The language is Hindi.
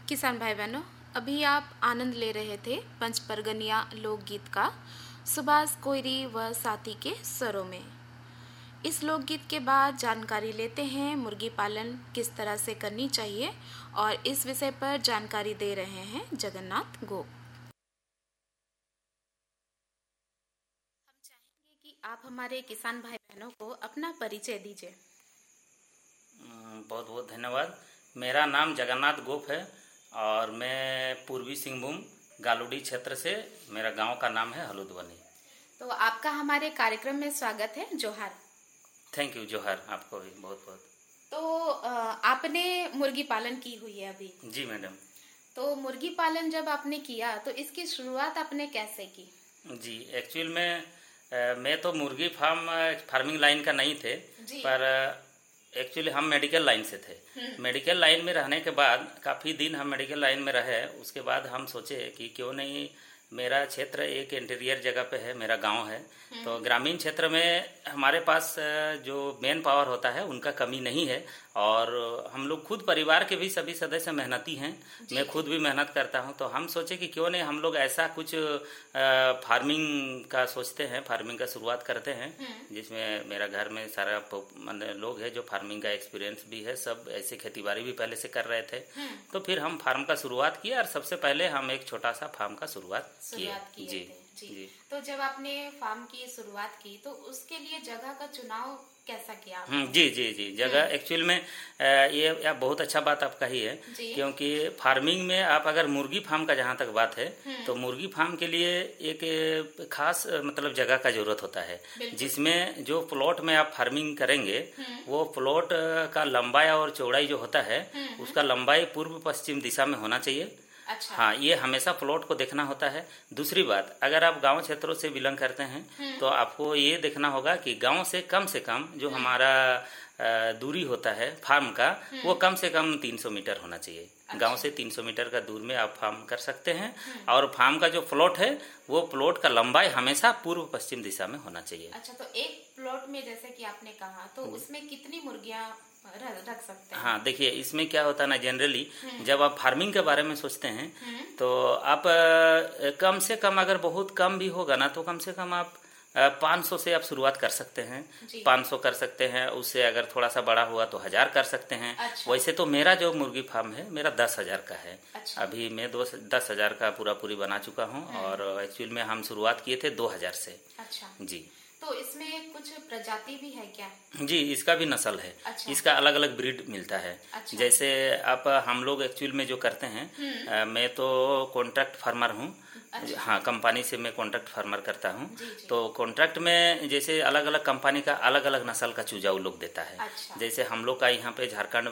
किसान भाई बहनों, अभी आप आनंद ले रहे थे पंच परगनिया लोकगीत का सुभाष कोयरी व साथी के स्वरों में। इस लोकगीत के बाद जानकारी लेते हैं मुर्गी पालन किस तरह से करनी चाहिए और इस विषय पर जानकारी दे रहे हैं जगन्नाथ गोप। हम चाहेंगे कि आप हमारे किसान भाई बहनों को अपना परिचय दीजिए। बहुत बहुत धन्यवाद। मेरा नाम जगन्नाथ गोप है और मैं पूर्वी सिंहभूम गालूडी क्षेत्र से, मेरा गांव का नाम है हलुद्वनी। तो आपका हमारे कार्यक्रम में स्वागत है। जोहार। Thank you. जोहार आपको भी बहुत बहुत। तो आपने मुर्गी पालन की हुई है अभी? जी मैडम। तो मुर्गी पालन जब आपने किया तो इसकी शुरुआत आपने कैसे की? जी एक्चुअल में मैं तो मुर्गी फार्मिंग लाइन का नहीं थे, पर एक्चुअली हम मेडिकल लाइन से थे। मेडिकल लाइन में रहने के बाद काफ़ी दिन हम मेडिकल लाइन में रहे। उसके बाद हम सोचे कि क्यों नहीं, मेरा क्षेत्र एक इंटीरियर जगह पे है, मेरा गांव है, तो ग्रामीण क्षेत्र में हमारे पास जो मेन पावर होता है उनका कमी नहीं है और हम लोग खुद परिवार के भी सभी सदस्य मेहनती हैं। मैं खुद भी मेहनत करता हूं, तो हम सोचे कि क्यों नहीं हम लोग ऐसा कुछ फार्मिंग का सोचते हैं, फार्मिंग का शुरुआत करते हैं, जिसमें मेरा घर में सारा लोग है जो फार्मिंग का एक्सपीरियंस भी है, सब ऐसे खेतीबाड़ी भी पहले से कर रहे थे। तो फिर हम फार्म का शुरुआत किया और सबसे पहले हम एक छोटा सा फार्म का शुरुआत किए। जी। तो जब आपने फार्म की शुरुआत की तो उसके लिए जगह का चुनाव कैसा किया आपने? जी जगह एक्चुअल में ये बहुत अच्छा बात आप कही है, क्योंकि फार्मिंग में आप अगर मुर्गी फार्म का जहाँ तक बात है तो मुर्गी फार्म के लिए एक खास मतलब जगह का जरूरत होता है, जिसमें जो प्लॉट में आप फार्मिंग करेंगे वो प्लॉट का लंबाई और चौड़ाई जो होता है उसका लंबाई पूर्व पश्चिम दिशा में होना चाहिए। अच्छा। हाँ, ये हमेशा प्लॉट को देखना होता है। दूसरी बात, अगर आप गांव क्षेत्रों से बिलोंग करते हैं तो आपको ये देखना होगा कि गांव से कम जो हमारा दूरी होता है फार्म का, वो कम से कम 300 मीटर होना चाहिए। अच्छा। गांव से 300 मीटर का दूर में आप फार्म कर सकते हैं और फार्म का जो प्लॉट है वो प्लॉट का लंबाई हमेशा पूर्व पश्चिम दिशा में होना चाहिए। अच्छा, तो एक प्लॉट में जैसे कि आपने कहा तो उसमें कितनी मुर्गियां रख सकते हैं? हाँ, देखिए इसमें क्या होता है ना, जनरली जब आप फार्मिंग के बारे में सोचते हैं तो आप कम से कम, अगर बहुत कम भी होगा ना तो कम से कम आप 500 से आप शुरुआत कर सकते हैं। 500 कर सकते हैं, उससे अगर थोड़ा सा बड़ा हुआ तो 1000 कर सकते हैं। अच्छा। वैसे तो मेरा जो मुर्गी फार्म है मेरा 10,000 का है। अच्छा। अभी मैं 10,000 का पूरी बना चुका हूँ और एक्चुअल में हम शुरुआत किए थे 2000 से। अच्छा जी। तो इसमें कुछ प्रजाति भी है क्या? जी, इसका भी नस्ल है। अच्छा। इसका अलग अलग ब्रीड मिलता है। अच्छा। जैसे आप हम लोग एक्चुअल में जो करते हैं, मैं तो कॉन्ट्रैक्ट फार्मर हूँ। अच्छा। हाँ, कंपनी से मैं कॉन्ट्रैक्ट फार्मर करता हूँ। तो कॉन्ट्रैक्ट में जैसे अलग अलग कंपनी का अलग अलग नस्ल का चूजा वो लोग देता है। अच्छा। जैसे हम लोग का यहाँ पे झारखंड